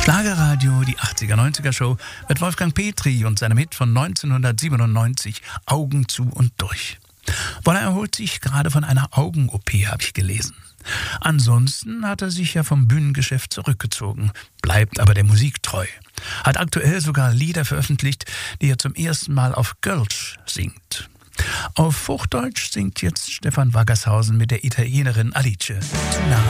Schlagerradio, die 80er-90er Show mit Wolfgang Petri und seinem Hit von 1997, Augen zu und durch. Woller erholt sich gerade von einer Augen-OP, habe ich gelesen. Ansonsten hat er sich ja vom Bühnengeschäft zurückgezogen, bleibt aber der Musik treu. Hat aktuell sogar Lieder veröffentlicht, die er zum ersten Mal auf Kölsch singt. Auf Hochdeutsch singt jetzt Stefan Waggershausen mit der Italienerin Alice zu nah.